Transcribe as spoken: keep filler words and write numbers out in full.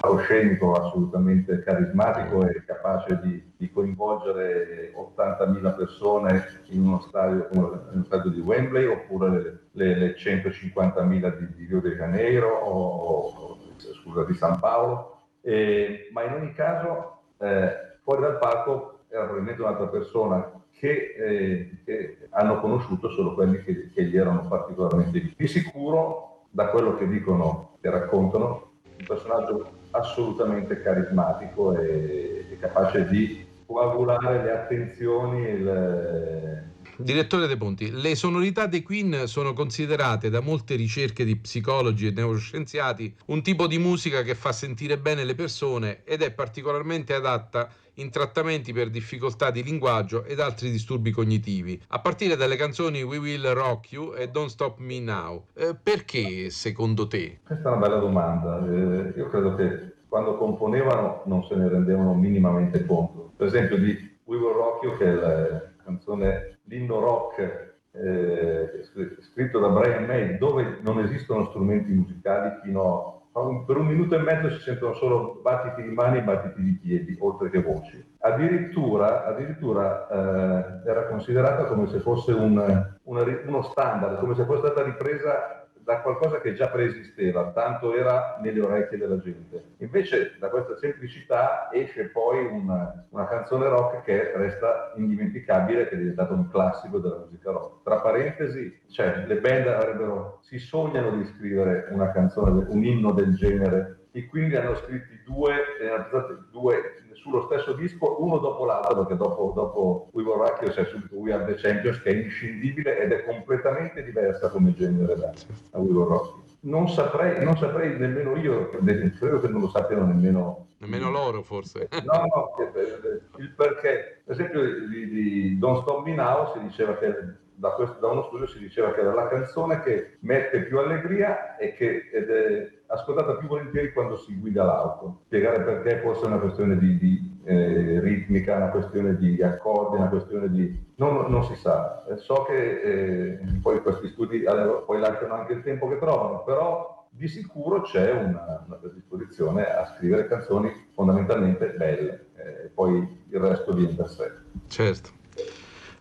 palcoscenico assolutamente carismatico e capace di, di coinvolgere ottantamila persone in uno stadio come uno stadio di Wembley, oppure le, le, le centocinquantamila di, di Rio de Janeiro o, o scusa, di San Paolo, eh, ma in ogni caso eh, fuori dal palco era probabilmente un'altra persona che, eh, che hanno conosciuto solo quelli che, che gli erano particolarmente vicini. Di sicuro, da quello che dicono e raccontano, un personaggio assolutamente carismatico e, e capace di coagulare le attenzioni e il, Direttore De Ponti, le sonorità dei Queen sono considerate da molte ricerche di psicologi e neuroscienziati un tipo di musica che fa sentire bene le persone ed è particolarmente adatta in trattamenti per difficoltà di linguaggio ed altri disturbi cognitivi, a partire dalle canzoni We Will Rock You e Don't Stop Me Now. Eh, perché, secondo te? Questa è una bella domanda. Eh, io credo che quando componevano non se ne rendevano minimamente conto. Per esempio di We Will Rock You, che è la canzone, l'inno rock, eh, scritto da Brian May, dove non esistono strumenti musicali fino a un, per un minuto e mezzo si sentono solo battiti di mani e battiti di piedi, oltre che voci. Addirittura, addirittura eh, era considerata come se fosse un, una, uno standard, come se fosse stata ripresa da qualcosa che già preesisteva, tanto era nelle orecchie della gente. Invece da questa semplicità esce poi una, una canzone rock che resta indimenticabile, che è diventata un classico della musica rock. Tra parentesi, cioè, le band avrebbero, si sognano di scrivere una canzone, un inno del genere, e quindi hanno scritti due, eh, due sullo stesso disco, uno dopo l'altro, perché dopo, dopo We Will Rock You c'è subito We Are The Champions, che è inscindibile ed è completamente diversa come genere da, da We Will Rock You. Non saprei, non saprei nemmeno io, credo che non lo sappiano nemmeno Nemmeno loro, forse. no, no, il perché. Per esempio di, di Don't Stop Me Now si diceva che da, questo, da uno studio si diceva che era la canzone che mette più allegria e che ed è ascoltata più volentieri quando si guida l'auto. Spiegare perché forse è una questione di, di eh, ritmica, una questione di accordi, una questione di... Non, non si sa. Eh, so che eh, poi questi studi allora, poi lasciano anche il tempo che trovano, però di sicuro c'è una, una predisposizione a scrivere canzoni fondamentalmente belle, eh, poi il resto viene da sé. Certo.